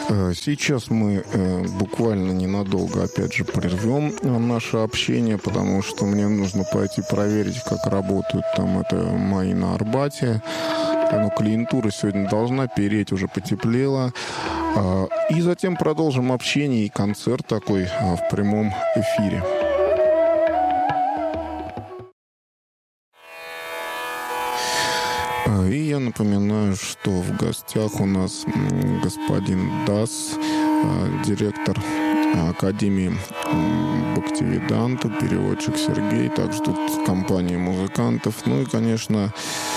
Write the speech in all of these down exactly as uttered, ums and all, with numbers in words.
Сейчас мы э, буквально ненадолго, опять же, прервем наше общение, потому что мне нужно пойти проверить, как работают там это мои на Арбате. Ну, клиентура сегодня должна переть, уже потеплело. И затем продолжим общение и концерт такой в прямом эфире. И я напоминаю, что в гостях у нас господин Дас, директор Академии Бхактивиданта, переводчик Сергей, также тут компания музыкантов, ну и, конечно,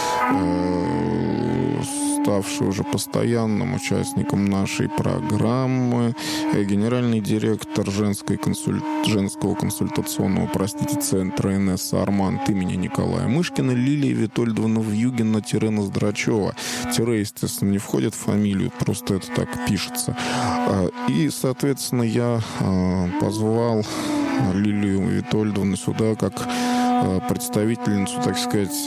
ставший уже постоянным участником нашей программы, генеральный директор женской консуль... женского консультационного, простите, центра Инесса Арманд имени Николая Мышкина, Лилия Витольдовна Вьюгина-Ноздрачева. Тире, естественно, не входит в фамилию, просто это так пишется. И, соответственно, я позвал Лилию Витольдовну сюда как представительницу, так сказать,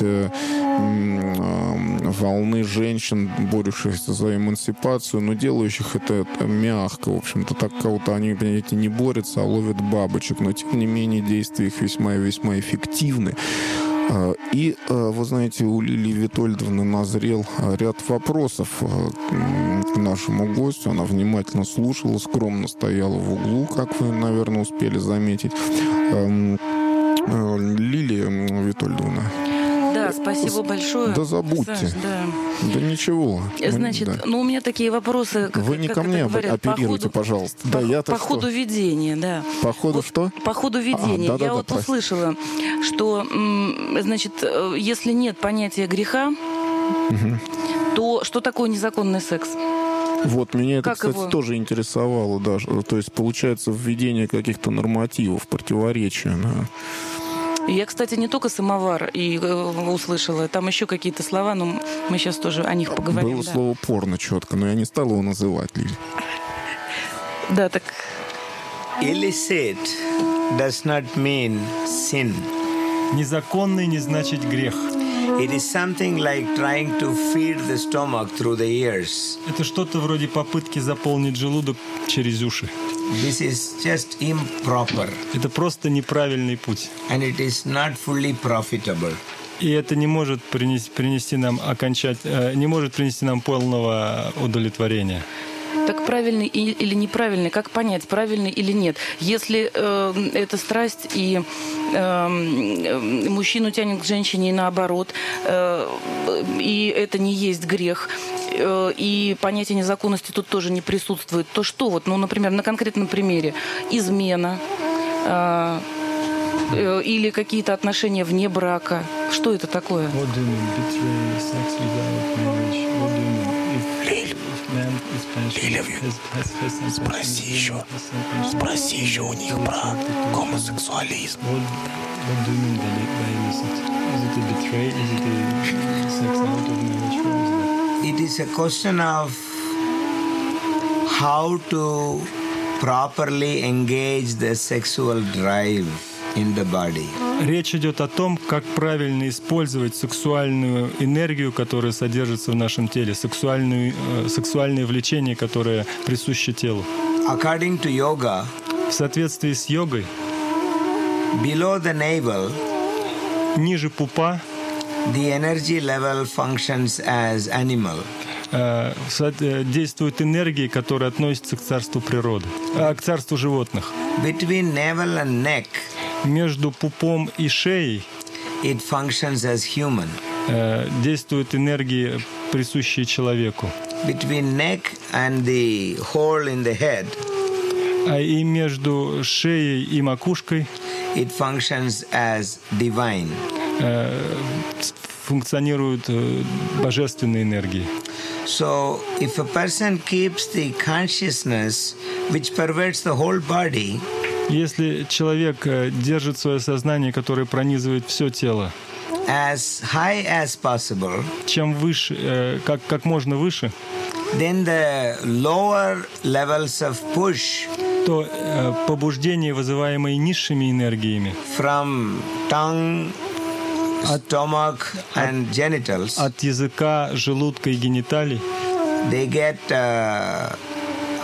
волны женщин, борющихся за эмансипацию, но делающих это, это мягко, в общем-то, так кого-то они, понимаете, не борются, а ловят бабочек, но, тем не менее, действия их весьма и весьма эффективны. И, вы знаете, у Лилии Витольдовны назрел ряд вопросов к нашему гостю. Она внимательно слушала, скромно стояла в углу, как вы, наверное, успели заметить. Лилия Витольдовна. Да, спасибо большое. Да забудьте. Саш, да. Да ничего. Значит, да. ну у меня такие вопросы, как, вы не как ко мне говорят, оперируйте, по ходу, пожалуйста. По, да, я по ходу ведения, да. По ходу вот, что? По ходу ведения. А, да, я да, вот да, услышала, что, значит, если нет понятия греха, угу. то что такое незаконный секс? Вот, меня это, как кстати, его? тоже интересовало даже. То есть, получается, введение каких-то нормативов, противоречия. Да. Я, кстати, не только самовар и услышала, там еще какие-то слова, но мы сейчас тоже о них поговорим. Было да. слово порно четко, но я не стал его называть, Лили. Да, так. Illicit does not mean sin. Незаконный не значит грех. It is something like trying to feed the stomach through the ears. Это что-то вроде попытки заполнить желудок через уши. This is just improper. Это просто неправильный путь. And it is not fully profitable. И это не может принести, принести нам окончать, не может принести нам полного удовлетворения. Так правильный или неправильный, как понять, правильный или нет? Если э, это страсть, и э, мужчину тянет к женщине, и наоборот, э, и это не есть грех, э, и понятие незаконности тут тоже не присутствует, то что вот, ну, например, на конкретном примере, измена, э, э, или какие-то отношения вне брака, что это такое? Лилия, спроси еще, спроси еще у них про гомосексуализм. It is a question of how to properly engage the sexual drive in the body. Речь идет о том, как правильно использовать сексуальную энергию, которая содержится в нашем теле, сексуальную, э, сексуальное влечение, которое присуще телу. According to yoga, в соответствии с йогой, below the navel, ниже пупа, the energy level functions as animal. Э, действуют энергии, которые относятся к царству природы, э, к царству животных. Between navel and neck, между пупом и шеей it functions as human. Э, действуют энергии, присущие человеку. Between neck and the hole in the head, а и между шеей и макушкой it functions as divine. Э, функционируют э, божественные энергии. So, if a person keeps the consciousness which pervades the whole body, если человек держит свое сознание, которое пронизывает все тело, as high as possible, чем выше, как, как можно выше, then the lower levels of push, то побуждение, вызываемое низшими энергиями, from tongue, stomach and genitals, от языка, желудка и гениталий, they get uh,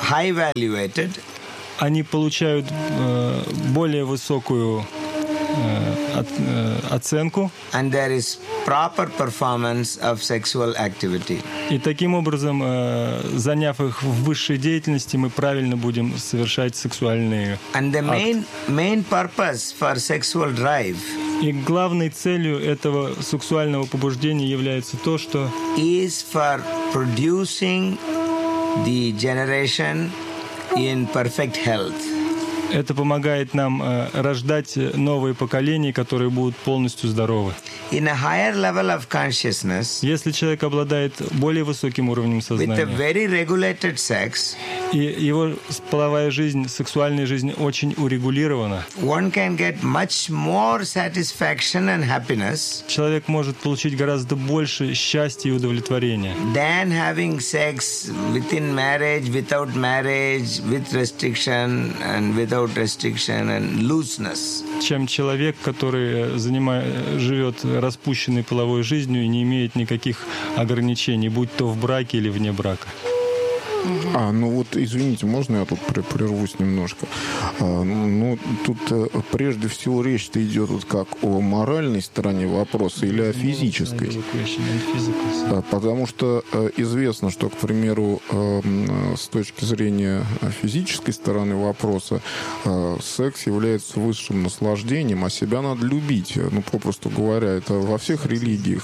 high valuated. Они получают э, более высокую э, от, э, оценку. And there is proper performance of sexual activity. И таким образом, э, заняв их в высшей деятельности, мы правильно будем совершать сексуальные And the main, акты. main purpose for sexual drive И главной целью этого сексуального побуждения является то, что is for producing the generation in perfect health. это помогает нам э, рождать новые поколения, которые будут полностью здоровы. In a higher level of consciousness, Если человек обладает более высоким уровнем with a сознания, very regulated sex, и его половая жизнь, сексуальная жизнь очень урегулирована, one can get much more satisfaction and happiness человек может получить гораздо больше счастья и удовлетворения, than having sex within marriage, without marriage, with restriction and without restriction and looseness. чем человек, который занимает, живет распущенной половой жизнью и не имеет никаких ограничений, будь то в браке или вне брака. А, ну вот, извините, можно я тут прервусь немножко? А, ну, тут прежде всего речь-то идет вот как о моральной стороне вопроса или о физической. А, потому что известно, что, к примеру, с точки зрения физической стороны вопроса, секс является высшим наслаждением, а себя надо любить. Ну, попросту говоря, это во всех религиях.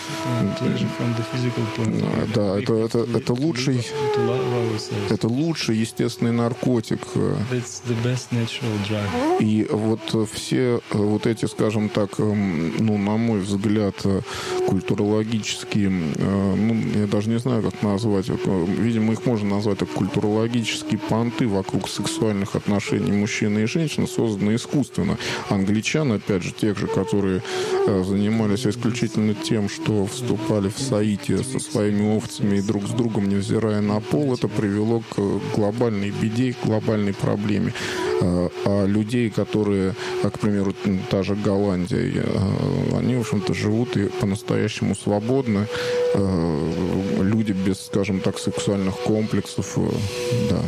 Да, это, это, это лучший... Это лучший естественный наркотик. И вот все вот эти, скажем так, ну, на мой взгляд, культурологические, ну, я даже не знаю, как назвать, видимо, их можно назвать как культурологические понты вокруг сексуальных отношений мужчины и женщины, созданы искусственно. Англичан, опять же, тех же, которые занимались исключительно тем, что вступали в соитие со своими овцами и друг с другом, невзирая на пол, это привело к глобальной беде, к глобальной проблеме. А людей, которые, к примеру, та же Голландия, они, в общем-то, живут и по-настоящему свободны. Люди без, скажем так, сексуальных комплексов. Да.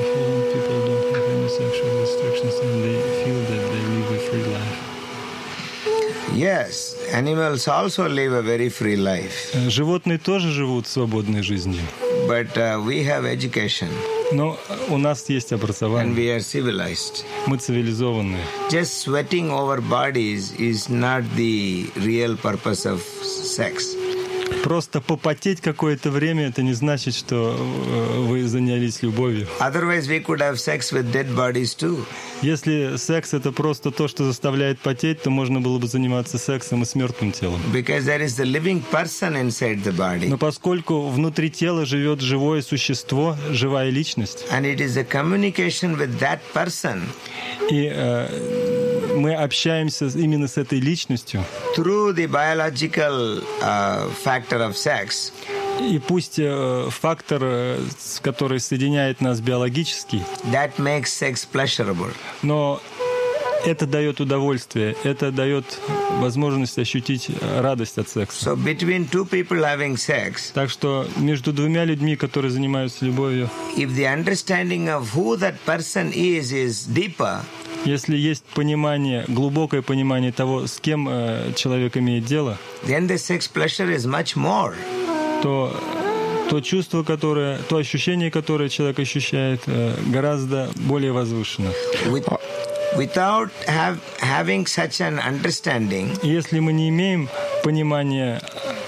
Yes, animals also live a very free life. Животные тоже живут свободной жизнью. But uh, we have education. Но у нас есть And образование. we are civilized. Мы цивилизованные. Just sweating over bodies is not the real purpose of sex. Просто попотеть какое-то время, это не значит, что вы занялись любовью. Otherwise, we could have sex with dead bodies too. Если секс — это просто то, что заставляет потеть, то можно было бы заниматься сексом и с мертвым телом. Because there is the living person inside the body. Но поскольку внутри тела живет живое существо, живая личность, And it is the communication with that person и э, мы общаемся именно с этой личностью, through the biological uh, factor of sex. и пусть э, фактор, э, который соединяет нас биологически, That makes sex pleasurable. но это дает удовольствие, это дает возможность ощутить радость от секса. So between two people having sex, Так что между двумя людьми, которые занимаются любовью, if the understanding of who that person is is deeper, если есть понимание, глубокое понимание того, с кем э, человек имеет дело, then the sex pleasure is much more. то то чувство, которое, то ощущение, которое человек ощущает, э, гораздо более возвышено. With, without have, having such an understanding, И если мы не имеем понимания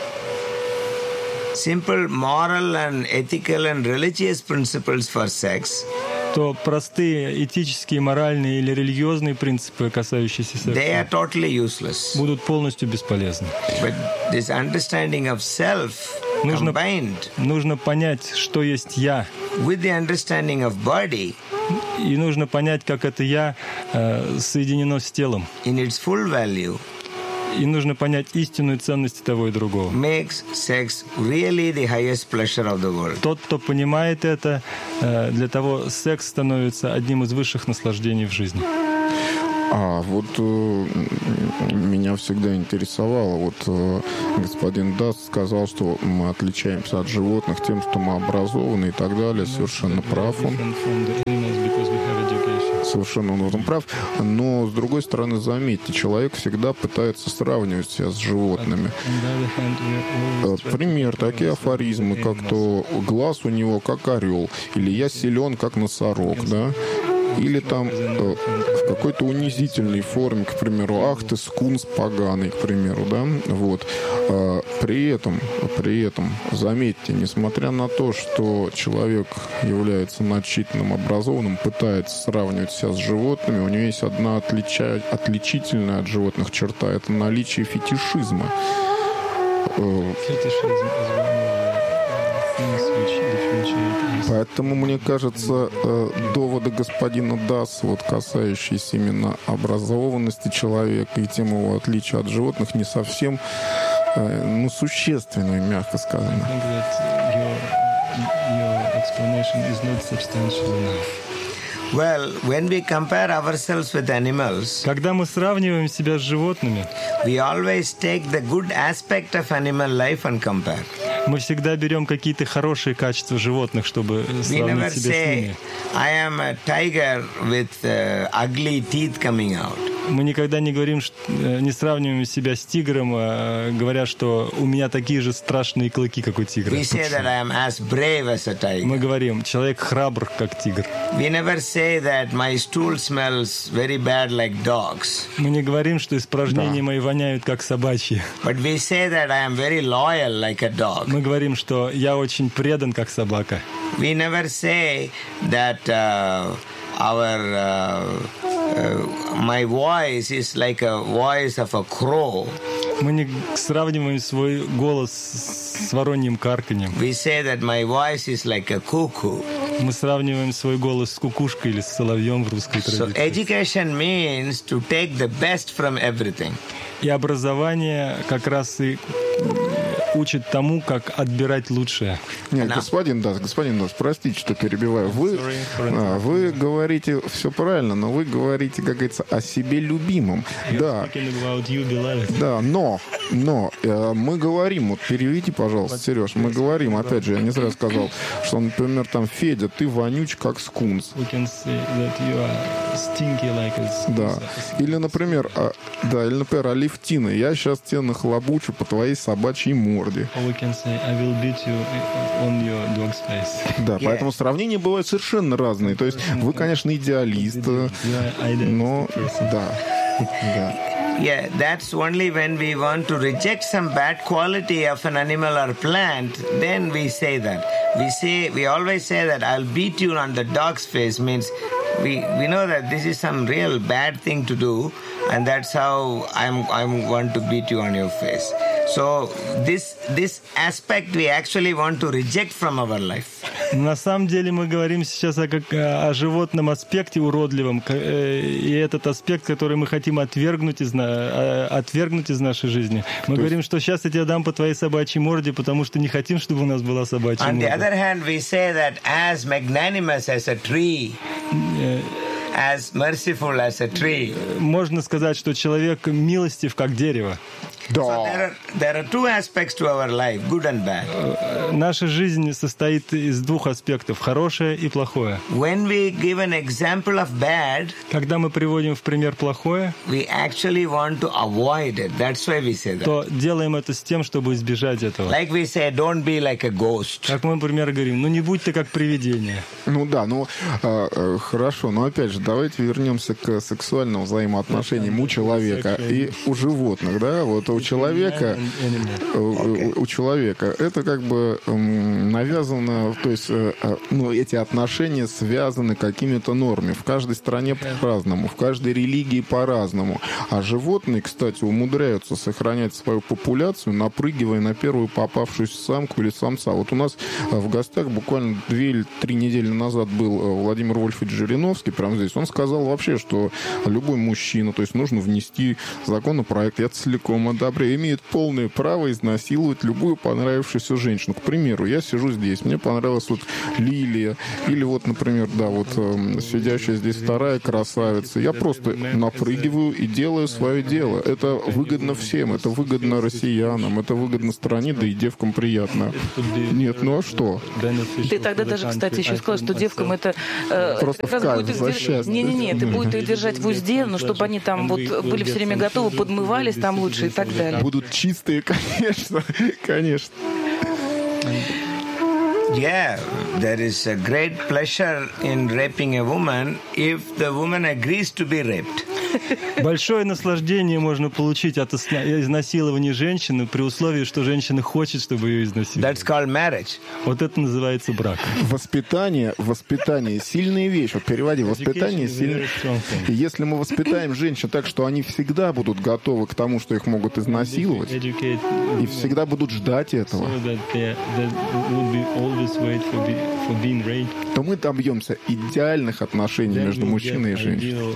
simple moral and ethical and religious principles for sex, то простые этические, моральные или религиозные принципы, касающиеся they are секса, totally useless. будут полностью бесполезны. But this understanding of self Нужно, combined нужно понять, что есть «я», with the understanding of body и нужно понять, как это «я» э, соединено с телом. in its full value И нужно понять истинную ценность того и другого. makes sex really the highest pleasure of the world. Тот, кто понимает это, э, для того секс становится одним из высших наслаждений в жизни. А вот э, меня всегда интересовало, вот э, господин Даст сказал, что мы отличаемся от животных тем, что мы образованы и так далее, совершенно прав он. Совершенно он в этом прав. Но, с другой стороны, заметьте, человек всегда пытается сравнивать себя с животными. Пример, такие афоризмы, как то глаз у него как орел, или я силен как носорог, да? Или там э, в какой-то унизительной форме, к примеру, ах ты скунс поганый, к примеру, да, вот. Э, при этом, при этом, заметьте, несмотря на то, что человек является начитанным, образованным, пытается сравнивать себя с животными, у него есть одна отлича... отличительная от животных черта, это наличие фетишизма. Фетишизм. Поэтому, мне кажется, доводы господина Дас, вот, касающиеся именно образованности человека и тем его отличия от животных, не совсем, ну, существенны, мягко сказано. Well, when we compare ourselves with animals, когда мы сравниваем себя с животными, we always take the good aspect of animal life and compare. Мы всегда берем какие-то хорошие качества животных, чтобы сравнить себя с ними. I am a tiger with uh, ugly teeth coming out. Мы никогда не говорим, не сравниваем себя с тигром, говоря, что у меня такие же страшные клыки, как у тигра. We say that I am as brave as a tiger. Мы говорим, человек храбр, как тигр. We never say that my stool smells very bad like dogs. Мы не говорим, что испражнения да. мои воняют, как собачьи. But we say that I am very loyal like a dog. Мы говорим, что я очень предан, как собака. We never say that uh, our uh, uh, my voice is like a voice of a crow. Мы не сравниваем свой голос с вороньим карканьем. We say that my voice is like a cuckoo. Мы сравниваем свой голос с кукушкой или с соловьем в русской традиции. So education means to take the best from everything. И образование как раз и учит тому, как отбирать лучшее. Нет, господин Дас, господин Дас, простите, что перебиваю. Вы, а, вы говорите все правильно, но вы говорите, как говорится, о себе любимом. Да, да, но, но э, мы говорим, вот переведите, пожалуйста, Сереж, мы говорим, опять же, я не зря сказал, что, например, там, Федя, ты вонюч, как скунс. Да. Или, например, а, да, или, например, Алевтина, я сейчас тебя нахлобучу по твоей собачьей морде. Да, поэтому сравнения бывают совершенно разные. То есть вы, конечно, идеалист, но да, да. Yeah, that's only when we want to reject some bad quality of an animal or plant, then we say that. We say, we always say that I'll beat you on the dog's face means we we know that this is some real bad thing to do, and that's how I'm I'm want to beat you on your face. So this this aspect we actually want to reject from our life. На самом деле мы говорим сейчас о, как, о животном аспекте уродливом, и этот аспект, который мы хотим отвергнуть из, отвергнуть из нашей жизни. Мы То говорим, есть... что сейчас я тебе дам по твоей собачьей морде, потому что не хотим, чтобы у нас была собачья On морда. On the other hand, we say that as magnanimous as a tree, as merciful as a tree. Можно сказать, что человек милостив, как дерево. Да. So there are, there are two aspects to our life, good and bad. Наша жизнь состоит из двух аспектов, хорошее и плохое. When we give an example of bad, когда мы приводим в пример плохое, we actually want to avoid it. That's why we say that. То делаем это с тем, чтобы избежать этого. Like we say, don't be like a ghost. Как мы, например, говорим, ну не будь ты как привидение. Ну да, ну э, хорошо, но опять же, давайте вернемся к сексуальным взаимоотношениям у человека и у животных, да, вот у человека, у, у человека это как бы навязано, то есть, ну, эти отношения связаны какими-то нормами. В каждой стране по-разному, в каждой религии по-разному. А животные, кстати, умудряются сохранять свою популяцию, напрыгивая на первую попавшуюся самку или самца. Вот у нас в гостях буквально две или три недели назад был Владимир Вольфович Жириновский, прямо здесь. Он сказал вообще, что любой мужчина, то есть нужно внести законопроект, я целиком одобряю, имеет полное право изнасиловать любую понравившуюся женщину. К примеру, я сижу здесь, мне понравилась вот Лилия, или вот, например, да, вот э, сидящая здесь вторая красавица. Я просто напрыгиваю и делаю свое дело. Это выгодно всем, это выгодно россиянам, это выгодно стране, да и девкам приятно. Нет, ну а что? Ты тогда даже, кстати, еще сказал, что девкам это... Э, просто это в кайф, за держ... счастье. Не-не-не, это будет их держать в узде, но чтобы они там вот были все время готовы, подмывались там лучше и так далее. Будут чистые, конечно, конечно. Yeah, there is a great pleasure in raping a woman if the woman agrees to be raped. Большое наслаждение можно получить от изнасилования женщины при условии, что женщина хочет, чтобы ее изнасиловали. That's called marriage. Вот это называется брак. Воспитание, воспитание, сильная вещь. Вот переводи, воспитание сильная. И если мы воспитаем женщин так, что они всегда будут готовы к тому, что их могут изнасиловать, и всегда будут ждать этого, то мы добьемся идеальных отношений между мужчиной и женщиной.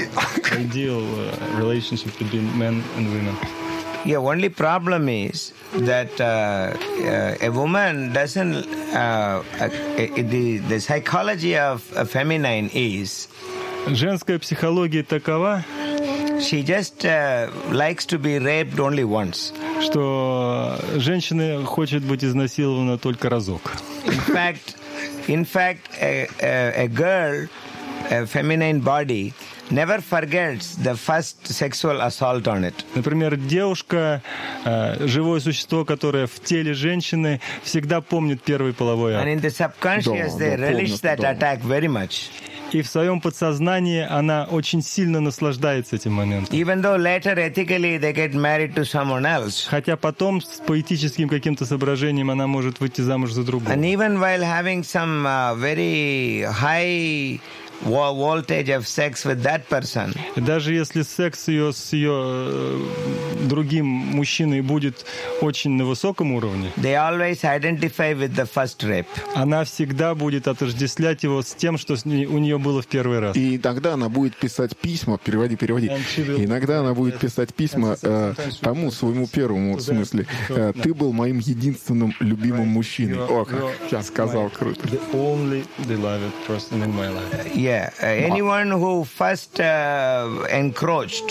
Ideal uh, relationship between men and women. Yeah, only problem is that uh, uh, a woman doesn't. Uh, uh, the the psychology of a feminine is. Женская психология такова. She just uh, likes to be raped only once. Что женщина хочет быть изнасилована только разок. In fact, in fact, a, a, a girl, a feminine body. Never forgets the first sexual assault on it. Например, девушка, э, живое существо, которое в теле женщины, всегда помнит первый половой акт. And in the subconscious, да, they да, relish помнят, that да. attack very much. И в своем подсознании она очень сильно наслаждается этим моментом. Even though later ethically they get married to someone else. Хотя потом с поэтическим каким-то соображением она может выйти замуж за другого. And even while having some uh, very high voltage of sex with that person. И даже если секс ее с ее э, другим мужчиной будет очень на высоком уровне, They always identify with the first rape. она всегда будет отождествлять его с тем, что с ней, у нее было в первый раз. И иногда она будет писать письма, переводи, переводи. Иногда она будет писать письма э, тому своему первому, в смысле, э, ты был моим единственным любимым мужчиной. О, как я сказал, круто. The only beloved person in my life. Yeah, uh, anyone who first uh, encroached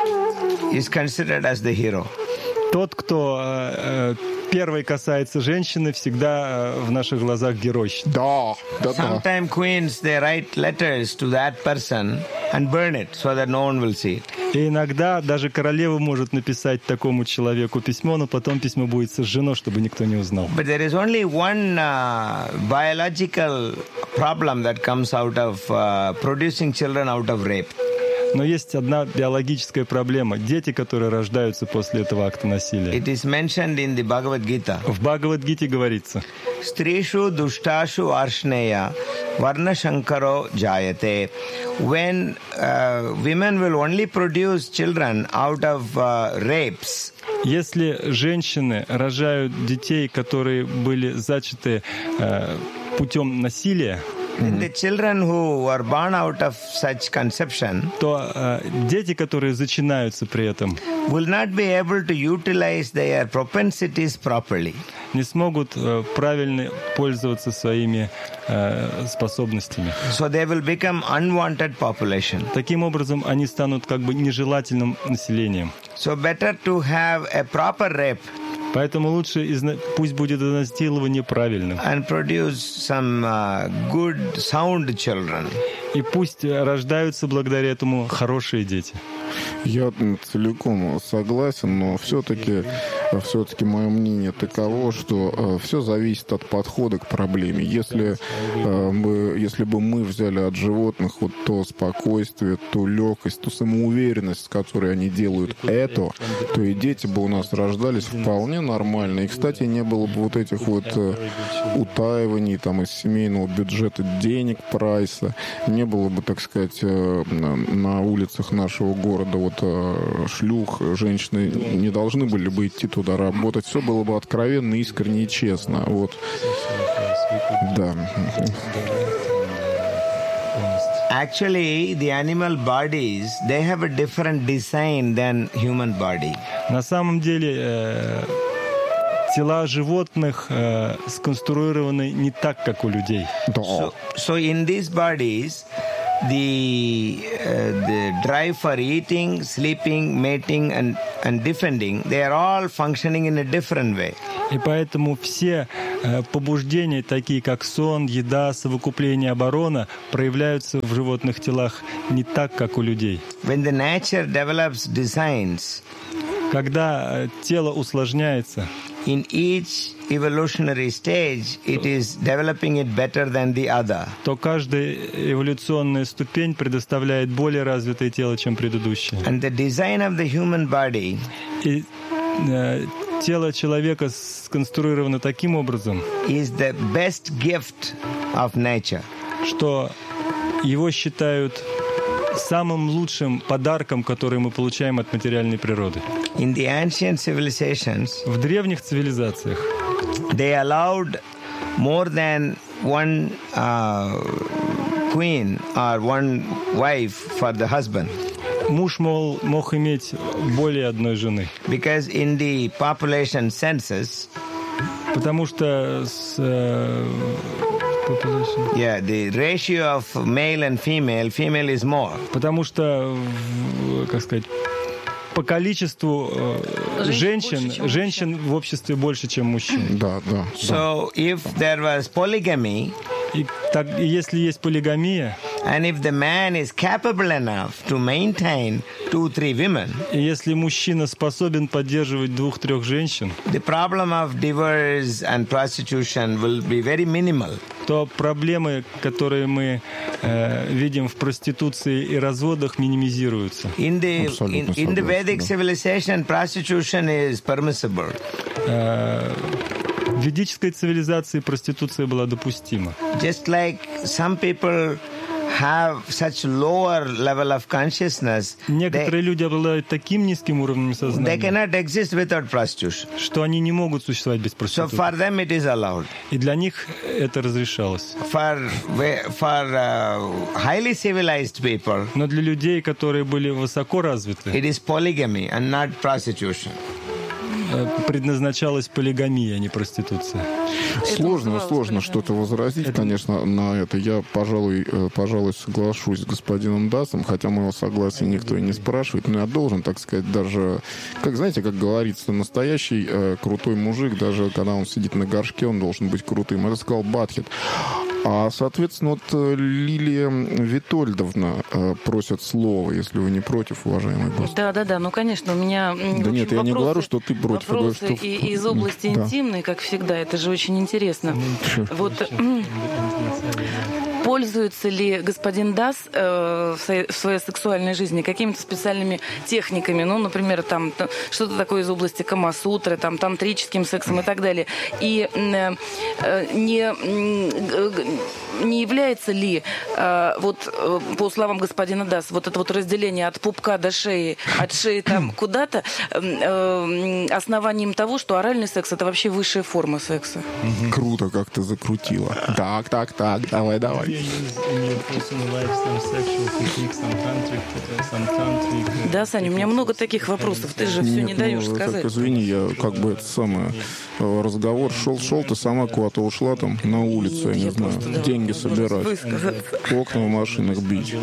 is considered as the hero. Тот, кто э, первый касается женщины, всегда э, в наших глазах герой. Да, да, да. Sometimes queens, they write letters to that person and burn it so that no one will see it. И иногда даже королева может написать такому человеку письмо, но потом письмо будет сожжено, чтобы никто не узнал. But there is only one uh, biological problem that comes out of uh, producing children out of rape. Но есть одна биологическая проблема. Дети, которые рождаются после этого акта насилия. It is mentioned in the Bhagavad Gita. В Бхагавад-гите говорится: Strishu dushtashu arshneya varna shankaro jayate. When uh, women will only produce children out of uh, rapes, если женщины рожают детей, которые были зачаты э, путем насилия, then the children who are born out of such conception то э, дети, которые зачинаются при этом, will not be able to utilize their propensities properly. не смогут э, правильно пользоваться своими э, способностями. So they will become unwanted population. Таким образом, они станут как бы нежелательным населением. So better to have a proper rape Поэтому лучше изна... пусть будет изнасилование правильным. and produce some uh, good, sound children. И пусть рождаются благодаря этому хорошие дети. Я целиком согласен, но все-таки все-таки мое мнение таково, что э, все зависит от подхода к проблеме. Если, э, мы, если бы мы взяли от животных вот то спокойствие, ту легкость, ту самоуверенность, с которой они делают это, то и дети бы у нас рождались вполне нормально. И, кстати, не было бы вот этих вот э, утаиваний там, из семейного бюджета денег, прайса, не было бы, так сказать, э, на улицах нашего города вот э, шлюх, женщины не должны были бы идти туда работать. Все было бы откровенно, искренне и честно. Вот. Да. Actually, the animal bodies, they have a different design than human body. На самом деле, э, тела животных э, сконструированы не так, как у людей. So, so in these bodies, the uh, the drive for eating, sleeping, mating, and and defending, they are all functioning in a different way. И поэтому все э, побуждения, такие как сон, еда, совокупление, оборона, проявляются в животных телах не так, как у людей. When the nature develops designs, когда тело усложняется, in each evolutionary stage, it is developing it better than the other. то каждая эволюционная ступень предоставляет более развитое тело, чем предыдущее. And the design of the human body И э, тело человека сконструировано таким образом, is the best gift of nature. что его считают самым лучшим подарком, который мы получаем от материальной природы. In the ancient civilizations, В древних цивилизациях they allowed more than one uh, queen or one wife for the husband. муж мол, мог иметь более одной жены, Because in the population census, потому что с, э, population- yeah, the ratio of male and female, female is more. потому что, в- как сказать, по количеству э, Женщин женщин, больше, чем женщин в обществе больше, чем мужчин. Да, да. So if there was polygamy, И, так, и если есть полигамия, and if the man is capable enough to maintain two, three women, и если мужчина способен поддерживать двух-трех женщин, the problem of divorce and prostitution will be very minimal. то проблемы, которые мы э, видим в проституции и разводах, минимизируются. In the in, Абсолютно in the согласен, Vedic да. civilization, prostitution is permissible. Э, в ведической цивилизации проституция была допустима. Just like some people have such lower level of consciousness, they, Некоторые люди обладают таким низким уровнем they сознания, cannot exist without prostitution. что они не могут существовать без So проституции. for them it is allowed. И для них это разрешалось. For for uh, highly civilized people, Но для людей, которые были высоко развиты, it is polygamy and not prostitution. э, предназначалась полигамия, а не проституция. Сложно, называлось сложно полигамия. что-то возразить, конечно, на это. Я, пожалуй, э, пожалуй, соглашусь с господином Дасом, хотя моего согласия никто и не спрашивает. Но я должен, так сказать, даже, как знаете, как говорится, настоящий э, крутой мужик, даже когда он сидит на горшке, он должен быть крутым. Это сказал Батхет. А, соответственно, вот э, Лилия Витольдовна э, просит слова, если вы не против, уважаемый гость. Да, да, да, ну конечно, у меня м, Да в нет, общем, я не вопросы- говорю, что ты против, я говорю, Вопросы что- и- из области Да. интимной, как всегда, это же очень интересно. Вот м, пользуется ли господин Дас э, в своей- в своей сексуальной жизни какими-то специальными техниками, ну, например, там т- что-то такое из области Камасутры, там тантрическим сексом и так далее, и м, э, не м, г- не является ли э, вот э, по словам господина Дас вот это вот разделение от пупка до шеи, от шеи там куда-то э, э, основанием того, что оральный секс это вообще высшая форма секса? Круто, как ты закрутила. Так, так, так, давай, давай. Да, Саня, у меня много таких вопросов, ты же все Нет, не даешь ну, сказать. Так, извини, я как бы это самое э, разговор шел, шел, ты сама куда-то ушла там на улицу, я Нет, не я знаю, просто дала деньги возможность собирать, высказаться. окна в машинах бить.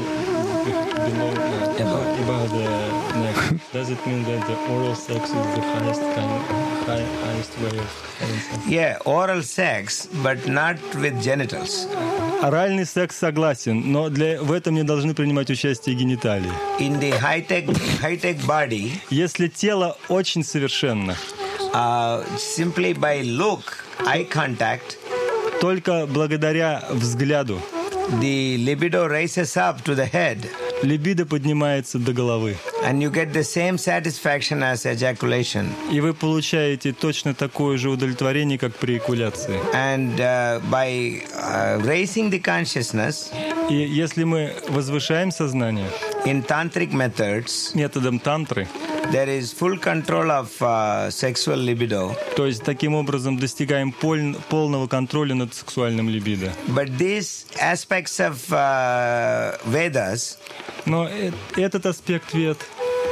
About the neck, does it mean that the oral sex is the highest kind, high, highest way of having sex? Yeah, oral sex, but not with genitals. Оральный секс согласен, но для, в этом не должны принимать участие гениталии. In the high-tech high-tech body, Если тело очень совершенно, uh, simply by look, eye contact, только благодаря взгляду the libido raises up to the head, либидо поднимается до головы, and you get the same satisfaction as ejaculation. и вы получаете точно такое же удовлетворение, как при экуляции. And uh, by uh, raising the consciousness И если мы возвышаем сознание in tantric methods, методом тантры, there is full control of uh, sexual libido. то есть таким образом достигаем поль- полного контроля над сексуальным либидо. But these aspects of uh, Vedas, Но э- этот аспект вед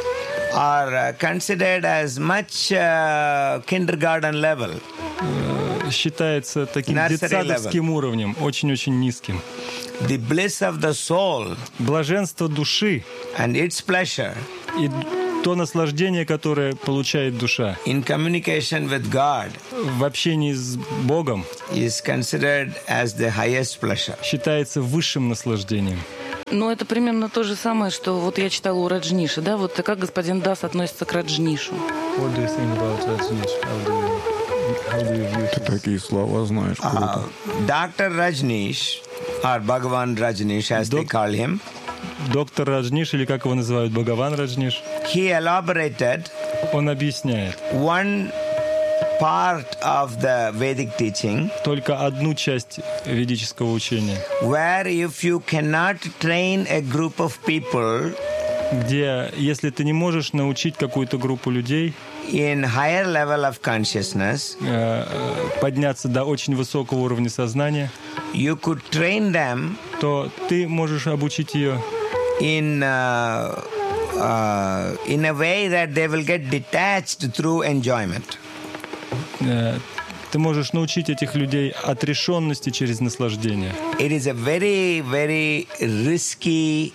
are uh, considered as much uh, kindergarten level. Считается таким детсадовским уровнем, очень-очень низким. The bliss of the soul Блаженство души and its pleasure и то наслаждение, которое получает душа in communication with God в общении с Богом, is considered as the highest pleasure. считается высшим наслаждением. Но это примерно то же самое, что вот я читала у Раджниши, да, вот как господин Дас относится к Раджнишу. What do you think about Rajneesh? How do you, how do you view Ты his... такие слова знаешь, круто. Uh, Doctor Rajneesh, or Bhagavan Rajneesh as they Doc- call him, Доктор Раджниш, или как его называют, Бхагаван Раджниш, he elaborated он объясняет one part of the Vedic teaching только одну часть ведического учения, where if you cannot train a group of people где, если ты не можешь научить какую-то группу людей in higher level of consciousness, э, подняться до очень высокого уровня сознания, you could train them то ты можешь обучить ее in uh, uh, in a way that they will get detached through enjoyment. э, ты можешь научить этих людей отрешенности через наслаждение. It is a very, very risky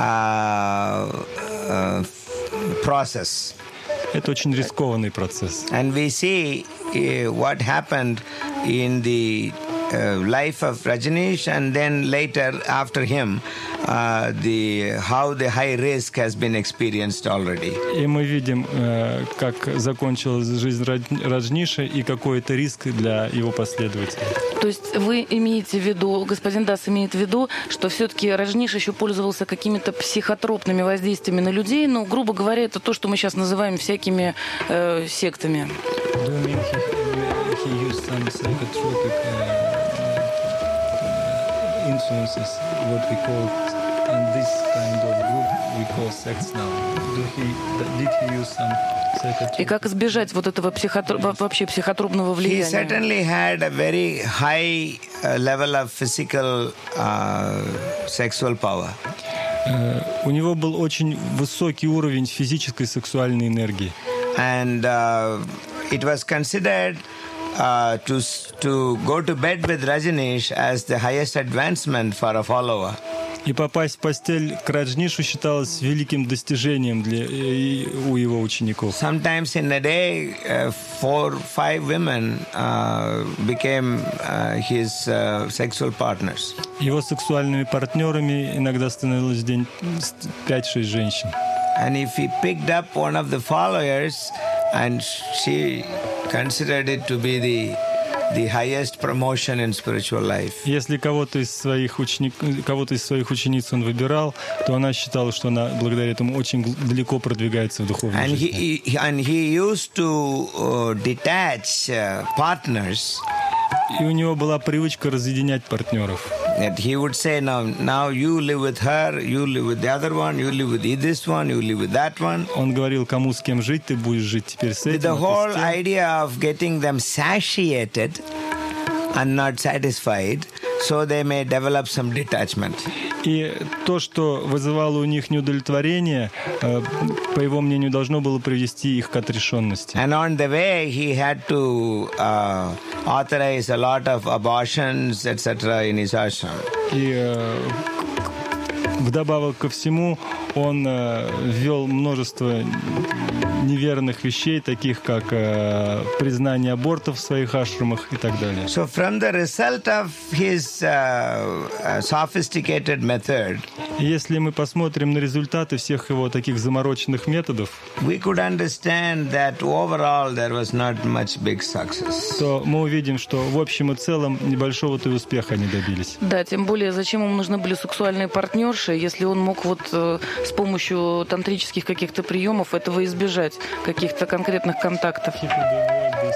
uh, uh, process. Это очень рискованный процесс. And we see uh, what happened in the uh, life of Rajneesh, and then later after him, uh, the how the high risk has been experienced already. И мы видим, э, как закончилась жизнь Радж- Раджниша и какой это риск для его последователей. То есть вы имеете в виду, господин Дас имеет в виду, что все-таки Раджниш еще пользовался какими-то психотропными воздействиями на людей, но, грубо говоря, это то, что мы сейчас называем всякими э, сектами. Do you mean he, he used some psychotropic uh, influences, what we call, and this kind of group we call sects now? Do he, did he use some psychotropic? И как избежать вот этого психотро... вообще психотропного He влияния? certainly had a very high uh, level of physical uh, sexual power. Э, У него был очень высокий уровень физической сексуальной энергии. And uh, it was considered uh, to to go to bed with Rajneesh as the highest advancement for a follower. И попасть в постель к Раджнишу считалось великим достижением для, и у его учеников. Sometimes in a day, uh, four, five women uh, became uh, his uh, sexual partners. Его сексуальными партнерами иногда становилось в день пять-шесть женщин. And if he picked up one of the followers, and she considered it to be the the highest promotion in spiritual life. Если кого-то из своих ученик, кого-то из своих учениц он выбирал, то она считала, что она благодаря этому очень далеко продвигается в духовной And жизни. he, he and he used to uh, detach uh, partners. И у него была привычка разъединять партнеров. That he would say, now, now you live with her, you live with the other one, you live with this one, you live with that one. Он говорил, кому с кем жить, ты будешь жить теперь с With этим. the а ты whole с тем. idea of getting them satiated and not satisfied, so they may develop some detachment. И то, что вызывало у них неудовлетворение, э, по его мнению, должно было привести их к отрешенности. And on the way, he had to uh, authorize a lot of abortions, et cetera, in his ashram. И э, вдобавок ко всему, он э, ввел множество неверных вещей, таких как э, признание абортов в своих ашрамах и так далее. So from the result of his uh, uh, sophisticated method, И если мы посмотрим на результаты всех его таких замороченных методов, we could understand that overall there was not much big success. то мы увидим, что в общем и целом небольшого-то и успеха они добились. Да, тем более, зачем ему нужны были сексуальные партнерши, если он мог вот э, с помощью тантрических каких-то приемов этого избежать, каких-то конкретных контактов. People